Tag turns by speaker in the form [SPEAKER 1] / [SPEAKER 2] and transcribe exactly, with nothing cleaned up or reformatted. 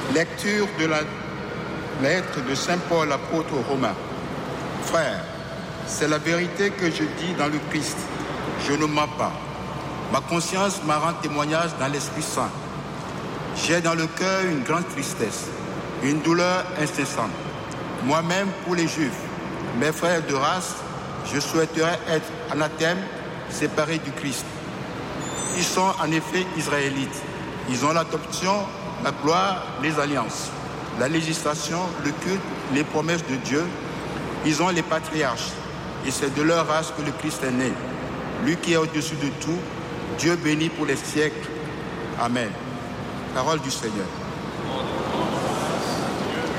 [SPEAKER 1] Lecture de la lettre de Saint Paul, apôtre aux Romains. Frères, c'est la vérité que je dis dans le Christ. Je ne mens pas. Ma conscience m'a rendu témoignage dans l'Esprit Saint. J'ai dans le cœur une grande tristesse, une douleur incessante. Moi-même, pour les Juifs, mes frères de race, je souhaiterais être anathème, séparé du Christ. Ils sont en effet israélites. Ils ont l'adoption, la gloire, les alliances, la législation, le culte, les promesses de Dieu. Ils ont les patriarches. Et c'est de leur race que le Christ est né. Lui qui est au-dessus de tout, Dieu béni pour les siècles. Amen. Parole du Seigneur.